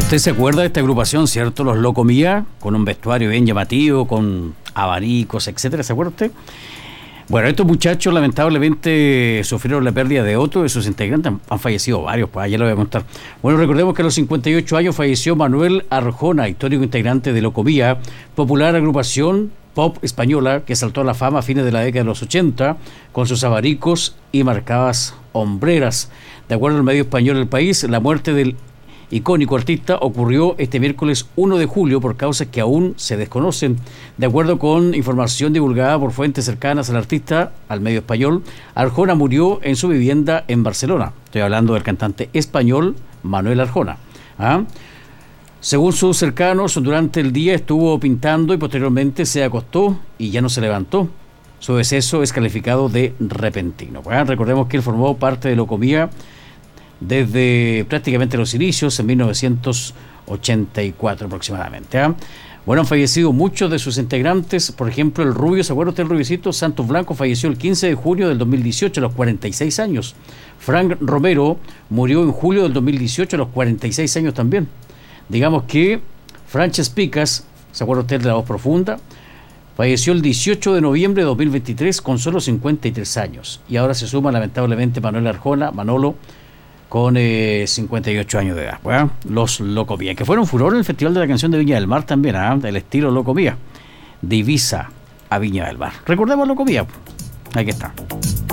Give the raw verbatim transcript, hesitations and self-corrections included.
Usted se acuerda de esta agrupación, ¿cierto? Los Locomía, con un vestuario bien llamativo, con abanicos, etcétera. ¿Se acuerda usted? Bueno, estos muchachos lamentablemente sufrieron la pérdida de otro de sus integrantes. Han, han fallecido varios, pues ya lo voy a contar. Bueno, recordemos que a los cincuenta y ocho años falleció Manuel Arjona, histórico integrante de Locomía, popular agrupación pop española que saltó a la fama a fines de la década de los ochenta con sus abanicos y marcadas hombreras. De acuerdo al medio español El País, la muerte del icónico artista ocurrió este miércoles uno de julio por causas que aún se desconocen. De acuerdo con información divulgada por fuentes cercanas al artista, al medio español, Arjona murió en su vivienda en Barcelona. Estoy hablando del cantante español Manuel Arjona. ¿Ah? Según sus cercanos, durante el día estuvo pintando y posteriormente se acostó y ya no se levantó. Su deceso es calificado de repentino. Bueno, recordemos que él formó parte de Locomía desde prácticamente los inicios, en mil novecientos ochenta y cuatro aproximadamente. ¿eh? Bueno, han fallecido muchos de sus integrantes, por ejemplo, el Rubio, ¿se acuerda usted del Rubiecito? Santos Blanco falleció el quince de junio del dos mil dieciocho a los cuarenta y seis años. Frank Romero murió en julio del dos mil dieciocho a los cuarenta y seis años también. Digamos que Frances Picas, ¿se acuerda usted de La Voz Profunda? Falleció el dieciocho de noviembre de dos mil veintitrés con solo cincuenta y tres años. Y ahora se suma lamentablemente Manuel Arjona, Manolo, con eh, cincuenta y ocho años de edad. Bueno, los Locomía, que fueron furor en el Festival de la Canción de Viña del Mar también, ¿eh? El estilo Locomía, de Ibiza a Viña del Mar. Recordemos Locomía, aquí está.